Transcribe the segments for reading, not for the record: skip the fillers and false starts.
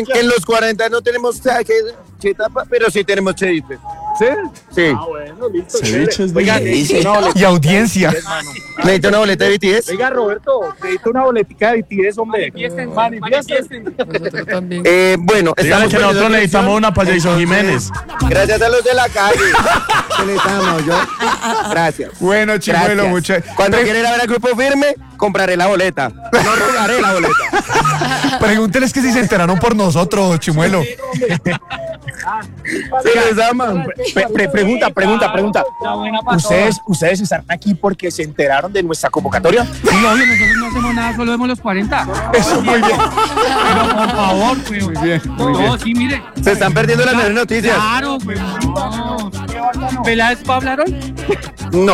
que en los 40 no tenemos chetapa, pero sí tenemos cheite. ¿Sí? Sí. Ah, bueno, listo. Ceviche es Oiga, delicia. Y audiencia. ¿Necesita una boleta de BTS? Oiga, Roberto, necesito una boletica de BTS, hombre. Manifiesten. Nosotros también. Bueno, Dígale que nosotros necesitamos una para Jason Jiménez. Gracias a los de la calle. Que les amo yo. Gracias. Bueno, Chimuelo, Gracias. Cuando quiera ir a ver al Grupo Firme, compraré la boleta. No robaré la boleta. Pregúnteles que si se enteraron por nosotros, Chimuelo. Se les ama. Pregunta. ¿Ustedes están aquí porque se enteraron de nuestra convocatoria? Sí, obvio, nosotros no hacemos nada, solo vemos los 40. Eso, muy bien. Pero por favor, pues. Muy bien, muy bien. No, sí, mire. Se están perdiendo las mejores noticias. Claro, pues. No. ¿Peláez para hablar hoy? No.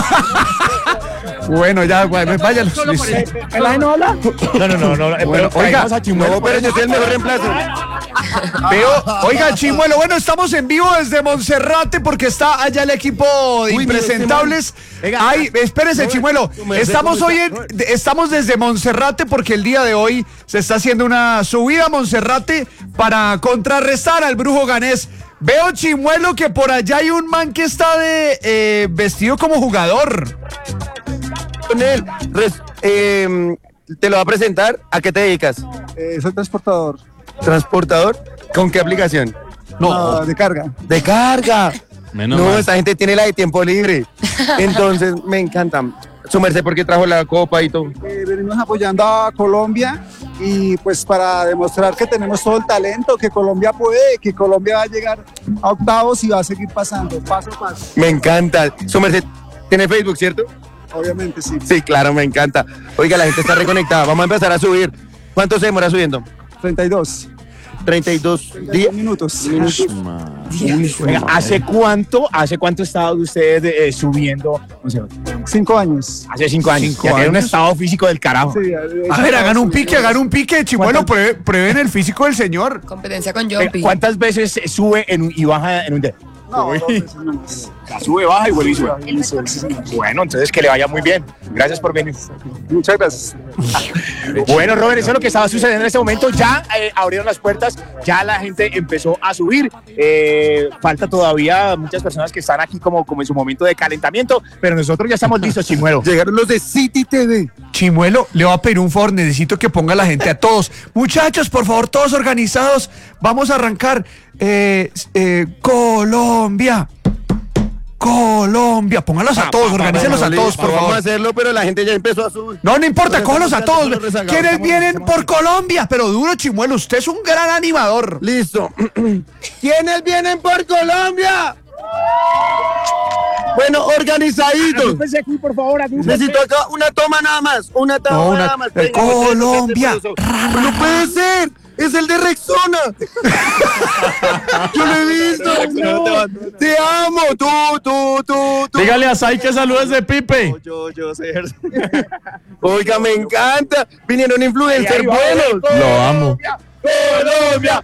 Bueno, ya, váyanos. Solo por eso. ¿El no habla? No. Bueno, oiga, No, pero yo soy el mejor reemplazo. Oiga, Chimuelo, bueno, estamos en vivo desde Monserrate porque está allá el equipo de Uy, impresentables. mira, Ay, espérese, Chimuelo. Estamos desde Monserrate porque el día de hoy se está haciendo una subida a Monserrate para contrarrestar al Brujo Ganés. Veo, Chimuelo, que por allá hay un man que está vestido como jugador. Con él. Te lo va a presentar. ¿A qué te dedicas? Soy transportador. ¿Transportador? ¿Con qué aplicación? No, de carga. ¡De carga! Menos No, mal. esta gente tiene la de tiempo libre. Entonces, me encanta. Su merced, porque trajo la copa y todo. Venimos apoyando a Colombia y pues para demostrar que tenemos todo el talento, que Colombia puede, que Colombia va a llegar a octavos y va a seguir pasando, paso a paso. Me encanta. Su merced, ¿tiene Facebook, cierto? Obviamente sí. Sí, claro, me encanta. Oiga, la gente está reconectada. Vamos a empezar a subir. ¿Cuánto se demora subiendo? 32 días. minutos. Venga, ¿hace cuánto estado usted subiendo? No sé, 5 años. hace 5 años. ¿Cinco Ya tiene un años? estado físico del carajo. Sí, A ver, hagan un pique, Chimuelo, prueben el físico del señor. Competencia con Venga, Jumpy. ¿cuántas veces sube y baja en un día? no, 2 veces nomás. La sube, baja y vuelve y sube. Bueno, entonces que le vaya muy bien. Gracias por venir. Muchas gracias. Bueno, Robert, eso es lo que estaba sucediendo en este momento. Ya abrieron las puertas, ya la gente empezó a subir. Falta todavía muchas personas que están aquí como en su momento de calentamiento, pero nosotros ya estamos listos, Chimuelo. Llegaron los de City TV. Chimuelo, le voy a pedir un favor, necesito que ponga a la gente a todos. Muchachos, por favor, todos organizados. Vamos a arrancar. Colombia, póngalos a todos, organícenlos a todos, por Vamos a favor. hacerlo, pero la gente ya empezó a subir. No importa, cógelos a todos. Rezagados, ¿Quiénes estamos vienen rezagados. por Colombia? Pero duro, Chimuelo, usted es un gran animador. Listo. ¿Quiénes vienen por Colombia? Bueno, organizaditos. Agúpense aquí, por favor, agúpense. Necesito acá una toma nada más. Una toma No, nada más. Colombia. No puede ser. Es el de Rexona. Yo lo he visto. Te amo. Tú. Dígale a Sai que saludes de Pipe. Yo sé. Oiga, me encanta. Vinieron influencers buenos. Lo amo. Colombia.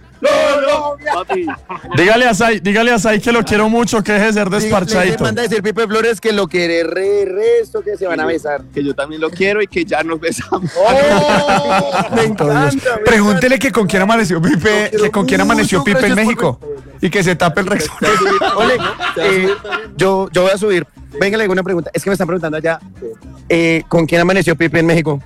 Dígale a Sai que lo quiero mucho, que deje de ser Le despachadito. manda a decir Pipe Flores que lo quiere resto, que se van a besar. Que yo también lo quiero y que ya nos besamos. Me encanta. Pregúntele que con quién amaneció Pipe, que con quién amaneció mucho, Pipe en gracias México. Y que se tape el Rexona. Ole, yo voy a subir. Venga, le hago una pregunta. Es que me están preguntando allá. ¿Con quién amaneció Pipe en México?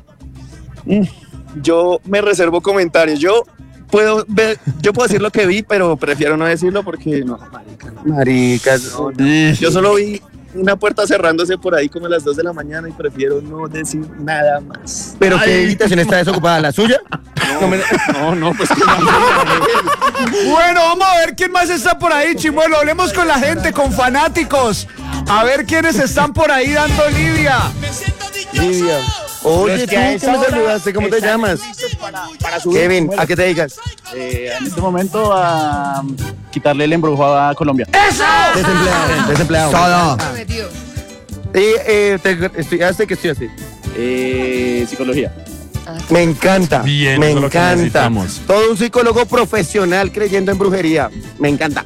Yo me reservo comentarios. Yo puedo decir lo que vi, pero prefiero no decirlo porque no. Maricas. Yo solo vi una puerta cerrándose por ahí como a las 2 de la mañana y prefiero no decir nada más. ¿Pero qué habitación está desocupada? ¿La suya? No, pues Bueno, vamos a ver quién más está por ahí, Chimuelo. Hablemos con la gente, con fanáticos. A ver quiénes están por ahí dando lidia. Lidia. Oye, tú, ¿qué me saludaste? ¿Cómo te llamas? Para subir. Kevin, ¿a qué te dedicas? en este momento a quitarle el embrujo a Colombia. Desempleado. Todo. Prometido. ¿Estudiaste? ¿Qué estudiaste? Psicología. Me encanta. Bien, me eso es lo que encanta. necesitamos. Todo un psicólogo profesional creyendo en brujería. Me encanta.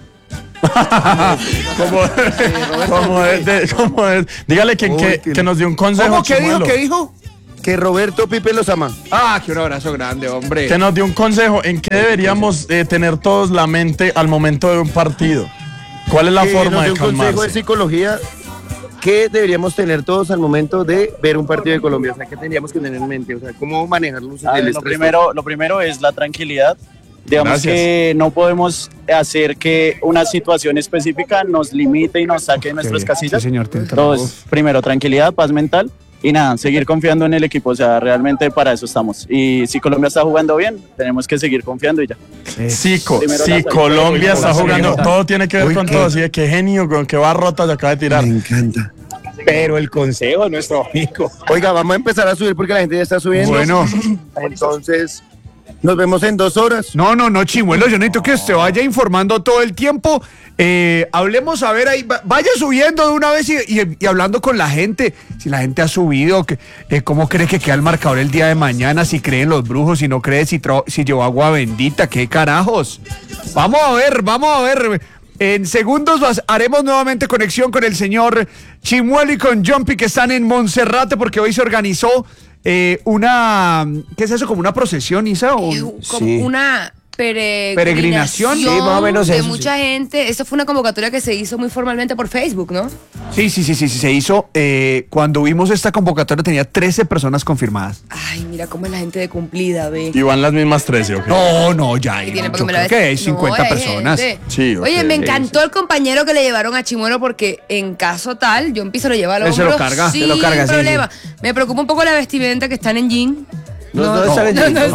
¿Cómo es? Dígale que nos dio un consejo. ¿Cómo? ¿Qué dijo? Chimuelo. ¿Qué dijo? que Roberto Pipe los ama. Ah, que un abrazo grande, hombre. Que nos dio un consejo en qué deberíamos tener todos la mente al momento de un partido. ¿Cuál es la Que forma nos de dé un consejo de calmarse? psicología que deberíamos tener todos al momento de ver un partido de Colombia. O sea, ¿qué tendríamos que tener en mente? O sea, ¿cómo manejarlo? Lo primero es la tranquilidad. Digamos Gracias. que no podemos hacer que una situación específica nos limite y nos saque de nuestras casillas. Sí, señor, te entró. Entonces, primero, tranquilidad, paz mental y nada, seguir confiando en el equipo. O sea, realmente para eso estamos. Y si Colombia está jugando bien, tenemos que seguir confiando y ya. Si Primero la Colombia está salud. jugando, todo tiene que ver Uy, con qué- todo. Así de qué genio, con qué barrota se acaba de tirar. Me encanta. Pero el consejo de nuestro amigo. Oiga, vamos a empezar a subir porque la gente ya está subiendo. Bueno. Entonces, nos vemos en 2 horas. No, Chimuelo, yo necesito que usted vaya informando todo el tiempo. Hablemos, a ver, ahí, vaya subiendo de una vez y hablando con la gente. Si la gente ha subido, cómo cree que queda el marcador el día de mañana, si cree en los brujos, si no cree, si llevó agua bendita, qué carajos. Vamos a ver. En segundos haremos nuevamente conexión con el señor Chimuelo y con Jumpy, que están en Monserrate, porque hoy se organizó una, ¿qué es eso? ¿Como una procesión, Isa? Como Sí. una Peregrinación. Sí, más o menos de eso, mucha gente. Eso fue una convocatoria que se hizo muy formalmente por Facebook, ¿no? Sí, se hizo. Cuando vimos esta convocatoria tenía 13 personas confirmadas. Ay, mira cómo es la gente de cumplida, ve. Y van las mismas 13, ¿ok? No, ya hay. Y tiene Yo porque me la creo que ves- hay 50 No, hay personas. gente. Sí, ok. Oye, me encantó el compañero que le llevaron a Chimuelo porque en caso tal, Jumpy se lo lleva al Él se lo hombro carga, sin se lo carga, sí, problema. Me preocupa un poco la vestimenta que están en jean. No están en jean.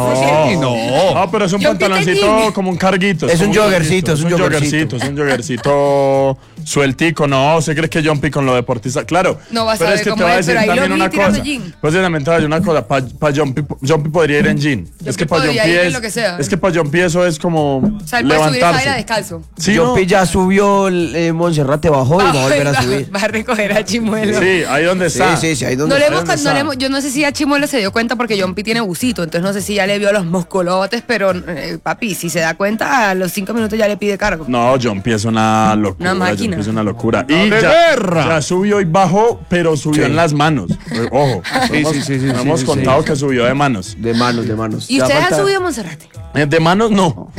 No, pero es un Yo vi pantaloncito tenis. como un carguito. Es un como joggercito, carguito, es un joggercito sueltico. No, ¿usted cree que Jumpy con lo deportista? Claro. No vas a pero ver es que cómo te voy a es, decir pero ahí lo también vi una tirando cosa. jean. Pues realmente te voy a decir una cosa. Para Jumpy podría ir en jean. Es que para podría Jumpy ir en es. lo que sea. Es que para Jumpy eso es como O sea, él puede subir esa vaina levantarse. descalzo. Sí, ¿no? Jumpy ya subió Monserrate, bajó y va a volver a subir. Va a recoger a Chimuelo. Sí, ahí donde está. Sí, ahí No donde le está. hemos, ¿dónde no le está? hemos- yo no sé si a Chimuelo se dio cuenta porque Jumpy tiene busito, entonces no sé si ya le vio los musculotes, pero papi, si se da cuenta, a los 5 minutos ya le pide cargo. No, Jumpy es una locura. Una máquina. Jumpy es una locura. Y de ya, guerra. ya subió y bajó, pero subió en las manos. Ojo. Sí, no hemos contado que subió de manos. De manos. ¿Y Ya ustedes falta- han subido a Monserrate? De manos no.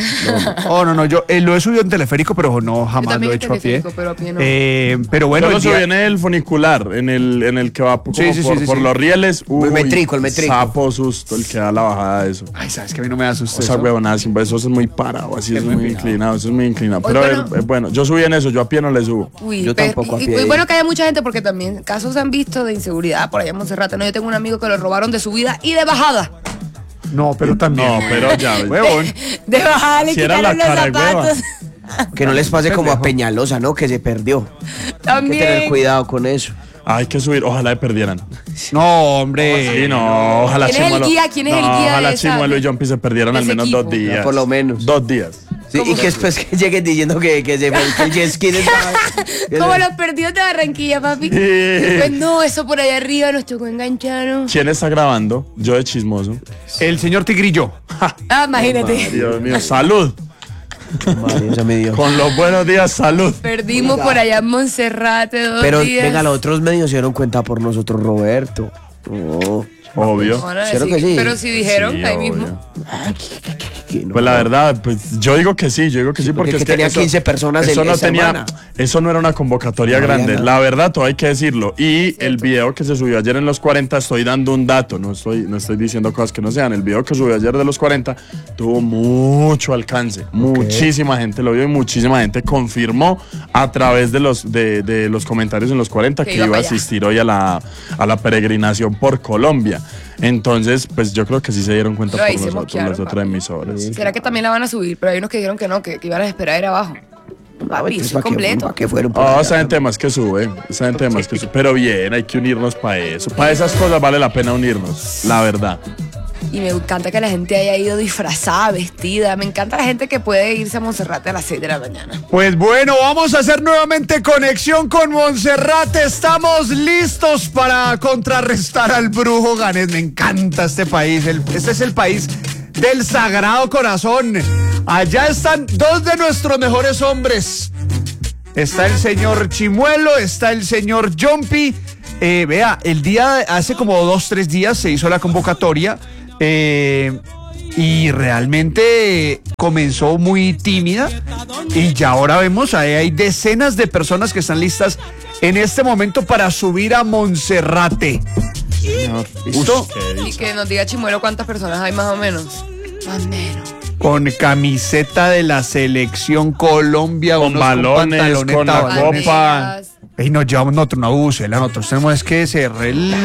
No, yo lo he subido en teleférico, pero no, jamás también lo he en hecho a pie. teleférico, pero a pie no. Pero bueno, Yo lo el día- subí en el funicular, en el que va como por los rieles. El metrico. Sapo susto, el que da la bajada de eso. Ay, sabes que a mí no me da susto. Esa eso. huevonada, siempre eso es muy parado, así es muy inclinado, eso es muy inclinado. Oye, Pero bueno. bueno, yo subí en eso, yo a pie no le subo. Uy, Yo tampoco a y pie. bueno que haya mucha gente porque también casos se han visto de inseguridad por allá en Monserrate. No, yo tengo un amigo que lo robaron de subida y de bajada. No, pero también. No, pero ya. Huevón. De bajada le Si era quitaron la los cara de hueva. zapatos. Que no les pase como a Peñalosa, ¿no? Que se perdió. Hay que tener También. cuidado con eso. Hay que subir, ojalá perdieran. No, hombre. Sí, no, ojalá ¿Quién es el Chimuelo. guía? ¿Quién es el No, guía de ojalá esa- Chimuelo y Jumpy se perdieran de al ese menos equipo? 2 días. Por lo menos. 2 días. Sí, y que después que lleguen diciendo que se fue el jet ski del- Como los perdidos de Barranquilla, papi. Pues no, eso por allá arriba nos tocó engancharon. ¿Quién está grabando? Yo de chismoso. El señor Tigrillo. Ah, imagínate. Dios mío, salud. Madre, esa me dio. Con los buenos días, salud. Perdimos por allá en Monserrate 2 Pero días. venga, los otros medios se dieron cuenta por nosotros, Roberto. No. Obvio. Van a Claro decir, que sí. Pero si dijeron Sí, ahí obvio. mismo. Que no. Pues la verdad, pues yo digo que sí, porque es que tenía eso, 15 personas eso en no esa tenía, semana. eso no era una convocatoria No había grande. nada. La verdad, todo hay que decirlo. Y el video que se subió ayer en los 40, estoy dando un dato, no estoy diciendo cosas que no sean. El video que subió ayer de los 40 tuvo mucho alcance, muchísima gente lo vio y muchísima gente confirmó a través de los comentarios en los 40 Que que iba iba a para allá. asistir hoy a la peregrinación por Colombia. Entonces, pues yo creo que sí se dieron cuenta Pero ahí por se nosotros, moquearon, las otras papi. emisoras. ¿Será que también la van a subir? Pero hay unos que dijeron que no, que iban a esperar ir abajo. Papi, eso es completo. ¿Para qué fueron? por Oh, allá? saben temas que suben, saben temas que suben. Pero bien, hay que unirnos para eso. Para esas cosas vale la pena unirnos, la verdad. Y me encanta que la gente haya ido disfrazada, vestida. Me encanta la gente que puede irse a Monserrate a las 6 de la mañana. Pues bueno, vamos a hacer nuevamente conexión con Monserrate. Estamos listos para contrarrestar al brujo Ganés. Me encanta este país. Este es el país del Sagrado Corazón. Allá están 2 de nuestros mejores hombres. Está el señor Chimuelo, está el señor Jumpy vea, hace como 2-3 días se hizo la convocatoria y realmente comenzó muy tímida y ya ahora vemos, ahí hay decenas de personas que están listas en este momento para subir a Monserrate. ¿Listo? Y que nos diga Chimuelo cuántas personas hay más o menos. Más o menos. Con camiseta de la selección Colombia, con balones, con la copa. Y nos llevamos nosotros una bucela, nosotros tenemos que cerrar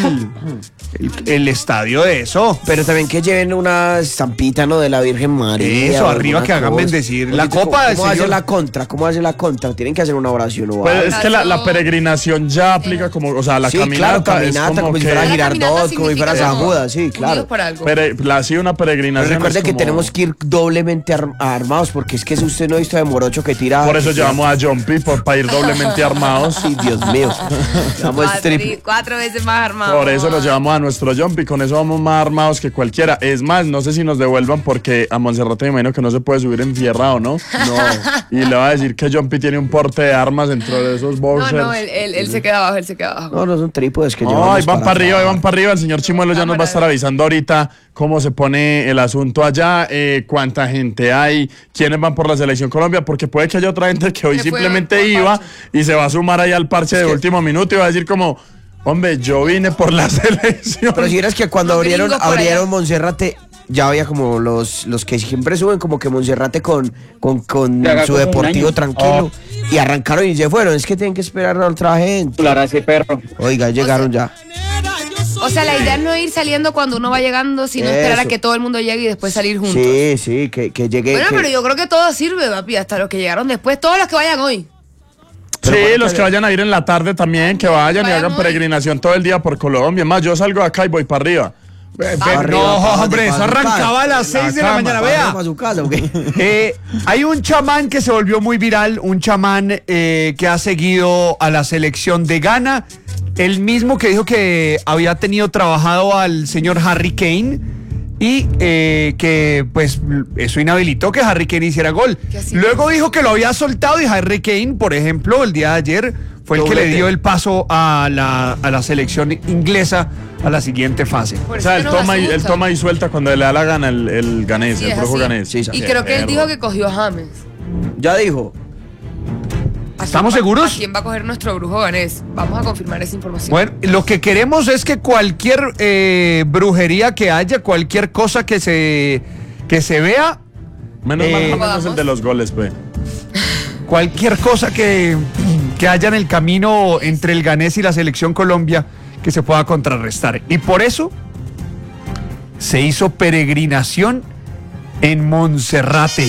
el estadio de eso. Pero también que lleven una estampita, ¿no? De la Virgen María. Eso, arriba que hagan bendecir. La copa del ¿Cómo hace Señor? la contra? ¿Cómo hace la contra? Tienen que hacer una oración o Pues algo. es que la peregrinación ya aplica como, o sea, la Sí, caminata, claro, caminata, como si fuera Girardot, como si fuera San Judas, sí, claro. Sí, una peregrinación. Pero recuerde es que como- tenemos que ir doblemente armados, porque es que si usted no ha visto de Morocho que tira. Por eso llevamos a John P. para ir doblemente armados. Sí, Dios mío. Vamos triple. 4 veces más armado. Por eso nos llevamos a nuestro Jumpy, con eso vamos más armados que cualquiera. Es más, no sé si nos devuelvan porque a Monserrate me imagino que no se puede subir enfierrado, ¿no? No. Y le va a decir que Jumpy tiene un porte de armas dentro de esos bolsers. No, él se queda abajo, él se queda abajo. No, no son trípodes que No, llevamos ahí van para arriba, ahí van para arriba. El señor Chimuelo ya nos va a estar avisando ahorita cómo se pone el asunto allá, cuánta gente hay, quiénes van por la Selección Colombia, porque puede que haya otra gente que hoy simplemente iba y se va a sumar ahí al parche de último minuto y va a decir como, hombre, yo vine por la selección. Pero si vieras que cuando No, abrieron gringos por allá. Monserrate, ya había como los que siempre suben como que Monserrate con haga su como un deportivo año. tranquilo. Y arrancaron y se fueron. Es que tienen que esperar a otra gente. Claro, ese perro. Oiga, llegaron ya. O sea, la idea es no ir saliendo cuando uno va llegando, sino Eso. esperar a que todo el mundo llegue y después salir juntos. Sí, sí, que llegue. Bueno, que- pero yo creo que todo sirve, papi, hasta los que llegaron después, todos los que vayan hoy. Sí, los que vayan a ir en la tarde también, que vayan y hagan peregrinación todo el día por Colombia. Es más, yo salgo de acá y voy para arriba. No, hombre, eso arrancaba a las 6 de la mañana, vea. Hay un chamán que se volvió muy viral, un chamán que ha seguido a la selección de Ghana, el mismo que dijo que había tenido trabajado al señor Harry Kane y que pues eso inhabilitó que Harry Kane hiciera gol. Luego dijo que lo había soltado y Harry Kane, por ejemplo, el día de ayer fue el que le dio el paso a la selección inglesa a la siguiente fase. O sea, él toma y suelta cuando le da la gana el ganés, Sí, el es brujo así. ganés. Y creo que él dijo que cogió a James. Ya dijo. ¿Estamos seguros? ¿A quién va a coger nuestro brujo ganés? Vamos a confirmar esa información. Bueno, lo que queremos es que cualquier brujería que haya, cualquier cosa que se vea, Menos mal no el de los goles, pues. cualquier cosa que haya en el camino entre el Ganés y la selección Colombia que se pueda contrarrestar. Y por eso se hizo peregrinación en Monserrate.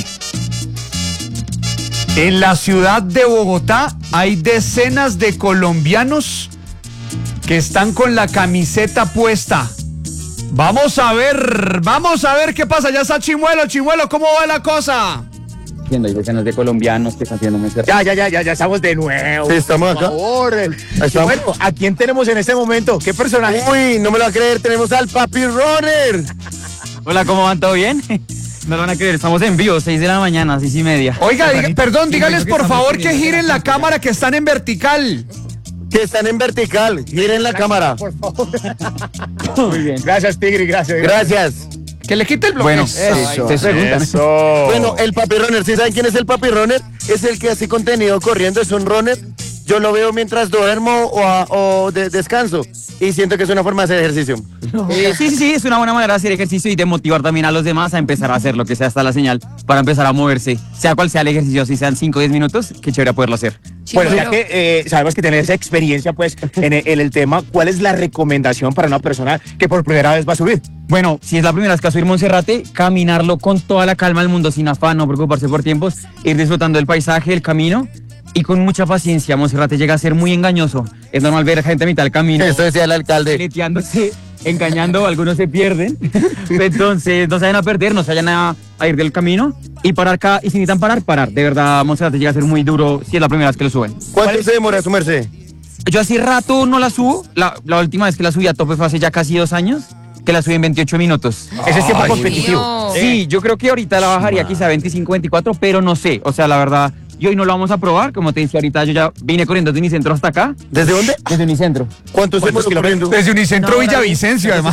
En la ciudad de Bogotá hay decenas de colombianos que están con la camiseta puesta. Vamos a ver qué pasa. Ya está Chimuelo, ¿cómo va la cosa? Hay decenas de colombianos que están haciendo muy cerca. Ya estamos de nuevo. Sí, estamos acá. Por favor. estamos. Bueno, ¿a quién tenemos en este momento? ¿Qué personaje? Uy, no me lo va a creer, tenemos al Papi Runner. Hola, ¿cómo van? ¿Todo bien? No lo van a creer, estamos en vivo, 6 de la mañana, 6:30. Oiga, perdón, dígales por favor que giren la cámara, que están en vertical. Que están en vertical, giren la cámara. Muy bien. Gracias, Tigre, gracias. Gracias. Que le quite el bloqueo. Bueno, Eso. te preguntan. Eso. Bueno, el Papi Runner, ¿sí saben quién es el Papi Runner? Es el que hace contenido corriendo, es un runner. Yo lo veo mientras duermo o descanso y siento que es una forma de hacer ejercicio. Sí, es una buena manera de hacer ejercicio y de motivar también a los demás a empezar a hacer lo que sea hasta la señal para empezar a moverse, sea cual sea el ejercicio, si sean 5 o 10 minutos, qué chévere poderlo hacer. Bueno, ya que sabemos que tenés esa experiencia pues en el tema, ¿cuál es la recomendación para una persona que por primera vez va a subir? Bueno, si es la primera vez que va a subir Monserrate, caminarlo con toda la calma del mundo, sin afán, no preocuparse por tiempos, ir disfrutando del paisaje, el camino y con mucha paciencia. Monserrate llega a ser muy engañoso. Es normal ver gente a mitad del camino. Eso decía el alcalde. Leteándose, engañando, algunos se pierden. Entonces, no se vayan a perder, no se vayan a ir del camino y parar acá. Y si necesitan parar. De verdad, Monserrate llega a ser muy duro si es la primera vez que lo suben. ¿Cuánto se demora su merced? Yo hace rato no la subo. La última vez que la subí a tope fue hace ya casi 2 años, que la subí en 28 minutos. Ese es tiempo Ay, competitivo. mío. Sí, yo creo que ahorita la bajaría quizá a 25, 24, pero no sé. O sea, la verdad, y hoy no lo vamos a probar. Como te decía ahorita, yo ya vine corriendo desde Unicentro hasta acá. ¿Desde dónde? Desde Unicentro. ¿Cuántos kilómetros? Desde Unicentro Villavicencio, además.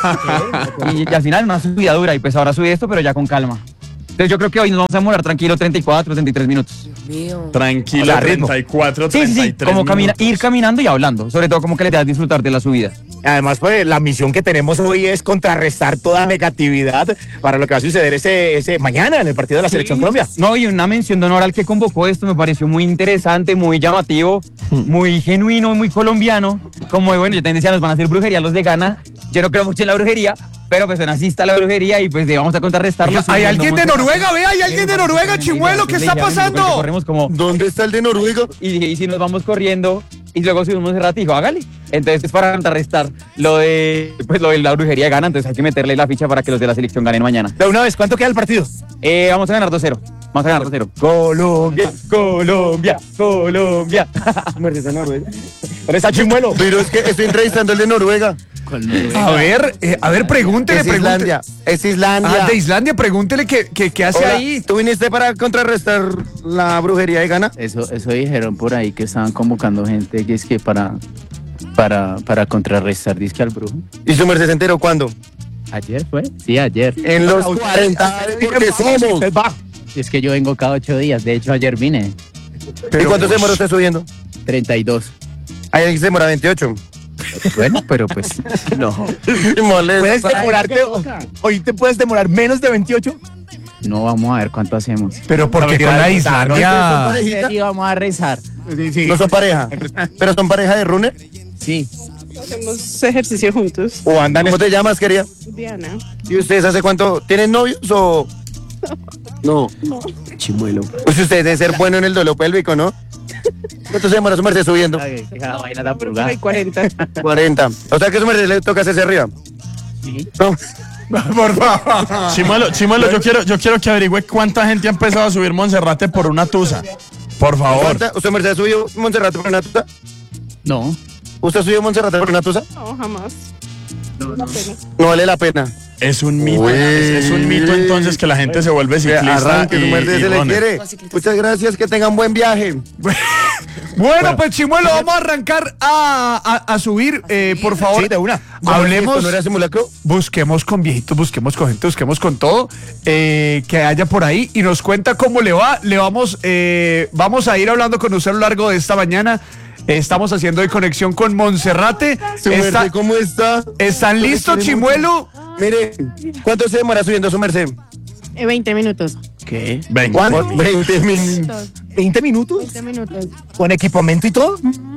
Y al final una subida dura y pues ahora subí esto, pero ya con calma. Entonces yo creo que hoy nos vamos a demorar tranquilo 34, 33 minutos. Tranquilo, O sea, ritmo. 34, Sí, 33 como minutos. ir caminando y hablando. Sobre todo como que le das a disfrutar de la subida. Además, pues la misión que tenemos hoy es contrarrestar toda negatividad para lo que va a suceder ese mañana en el partido de la Selección Colombia. No, y una mención de honor al que convocó esto me pareció muy interesante, muy llamativo, muy genuino, muy colombiano. Como, bueno, yo también decía, nos van a hacer brujería los de Ghana. Yo no creo mucho en la brujería, pero pues así está la brujería y pues vamos a contrarrestarlo. Hay alguien de Noruega, ve, hay alguien de Noruega, Chimuelo, ¿qué está pasando? Corremos como, ¿Dónde está el de Noruega? y si nos vamos corriendo y luego subimos Monserrate y dijo, hágale. Entonces es para contrarrestar lo de la brujería de Ghana, entonces hay que meterle la ficha para que los de la selección ganen mañana. De una vez, ¿cuánto queda el partido? Vamos a ganar 2-0. Vamos a ganar 2-0. Colombia, Colombia, Colombia. ¿Dónde está Chimuelo? Pero es que estoy entrevistando el de Noruega. A ver, pregúntele, Es Islandia. Es Islandia. Ah, de Islandia, pregúntele qué hace Hola, ahí. ¿tú viniste para contrarrestar la brujería de Ghana? Eso dijeron por ahí que estaban convocando gente que es que para contrarrestar disque al brujo. ¿Y su merced se enteró cuándo? ¿Ayer fue? Sí, ayer. En los 40, porque somos. Es que yo vengo cada 8 días. De hecho, ayer vine. ¿Y cuánto se demora usted subiendo? 32. Ahí se demora 28. Bueno, pero pues no. ¿Puedes demorarte? ¿Hoy te puedes demorar menos de 28? No, vamos a ver cuánto hacemos. Pero porque con la Islandia. Sí, vamos a rezar. ¿No son pareja? ¿Pero son pareja de runner? Sí. Hacemos ejercicio juntos. ¿O andan? ¿Cómo te llamas, querida? Diana. ¿Y ustedes hace cuánto? ¿Tienen novios o...? No. Chimuelo. Pues usted debe ser bueno en el dolor pélvico, ¿no? ¿Cuánto se demora su merced subiendo? La vaina tan purgada. Hay 40. 40. O sea que su merced le toca hacerse arriba. Sí. No. Por favor. Chimuelo, yo quiero que averigüe cuánta gente ha empezado a subir Monserrate por una tusa. Por favor. ¿Usted merced subió Monserrate por una tusa? No. ¿Usted subió Monserrate por una tusa? No, jamás. No vale la pena. Es un mito. Uy. Es un mito entonces que la gente se vuelve ciclista. Arranque, su merced se le runner. quiere. Muchas gracias, que tengan buen viaje. Bueno, pues Chimuelo, vamos a arrancar a subir, por favor. Sí, de una. Hablemos, ¿No era simulacro? busquemos con viejitos, busquemos con gente, busquemos con todo que haya por ahí y nos cuenta cómo le va. Vamos a ir hablando con usted a lo largo de esta mañana. Estamos haciendo hoy conexión con Monserrate. Su merced, ¿cómo está? ¿Están listos, Chimuelo? Mire, ¿cuánto se demora subiendo su merced? 20 minutos. ¿Qué? 20. ¿Cuánto? 20 minutos. ¿20 minutos? 20 minutos. ¿Con equipamiento y todo?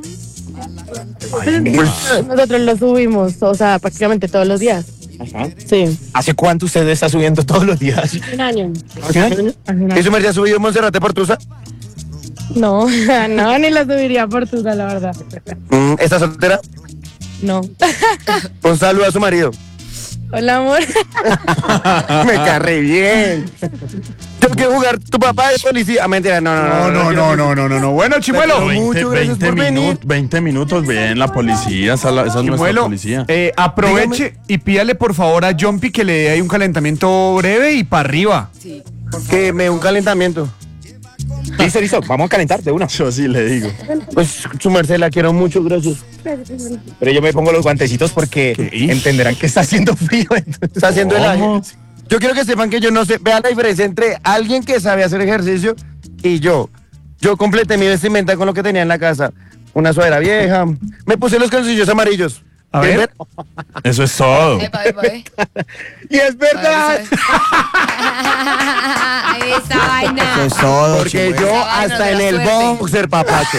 Nosotros lo subimos, o sea, prácticamente todos los días. Ajá. Sí. ¿Hace cuánto usted está subiendo todos los días? Un año. ¿Y su merced ha subido Monserrate por tusa? No, no, ni lo subiría por tu, la verdad. ¿Está soltera? No. Un saludo a su marido. Hola, amor. Me carré bien. Tengo que jugar. Tu papá es policía. Mentira, no. Bueno, Chimuelo. Pero Muchas gracias por venir. 20 minutos, bien, la policía, esa es nuestra Chimuelo, policía. aproveche y pídale por favor a Jumpy que le dé ahí un calentamiento breve y para arriba. Sí. Que me dé un calentamiento. Listo, vamos a calentar de una. Yo sí le digo. Pues su merced la quiero mucho, gracias. Pero yo me pongo los guantecitos porque entenderán que está haciendo frío. Entonces. Está haciendo el ¿Cómo? aire. Yo quiero que sepan que yo no sé. Vean la diferencia entre alguien que sabe hacer ejercicio y yo. Yo completé mi vestimenta con lo que tenía en la casa. Una sudadera vieja. Me puse los calzoncillos amarillos. A ¿Quieren ver. Eso es todo. Epa. Y es verdad. Ahí esa vaina. Eso es todo, Porque Chimuelo. yo Esa vaina hasta de en la el suerte. boxer, papacho.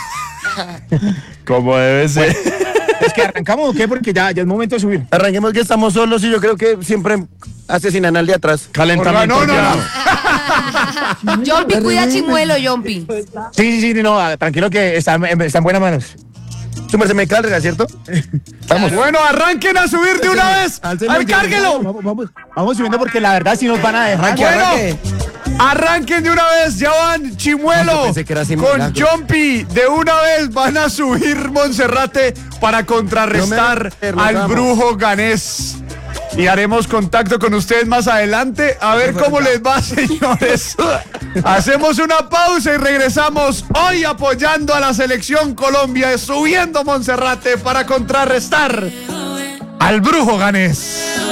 Como debe ser. ¿Es que arrancamos o qué? Porque ya es momento de subir. Arranquemos que estamos solos y yo creo que siempre asesinan al de atrás. Calentamiento. No. Jumpy, cuida a Chimuelo, Jumpy. Sí, no, tranquilo que está en buenas manos. Su merced me carga, ¿cierto? Vamos. Bueno, arranquen a subir de una vez. ¡Cárguelo! Vamos subiendo porque la verdad si nos van a dejar. Bueno, arranquen de una vez, ya van Chimuelo Yo pensé que era así, con milagro. Jumpy, de una vez van a subir Monserrate para contrarrestar No me- al vamos. brujo ganés. Y haremos contacto con ustedes más adelante a ver cómo les va, señores. Hacemos una pausa y regresamos hoy apoyando a la selección Colombia, subiendo Monserrate para contrarrestar al brujo ganés.